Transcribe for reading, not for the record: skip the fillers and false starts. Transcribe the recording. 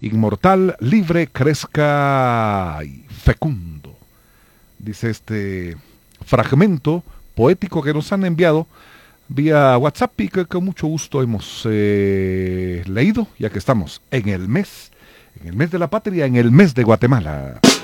inmortal, libre, crezca y fecundo. Dice este fragmento poético que nos han enviado vía WhatsApp y que con mucho gusto hemos leído, ya que estamos en el mes de la patria, en el mes de Guatemala.